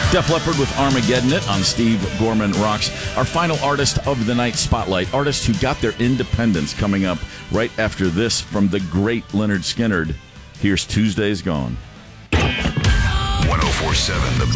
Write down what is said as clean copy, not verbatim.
Def Leppard with Armageddon It on Steve Gorman Rocks. Our final artist of the night spotlight. Artists who got their independence coming up right after this from the great Lynyrd Skynyrd. Here's Tuesday's Gone. 104.7 The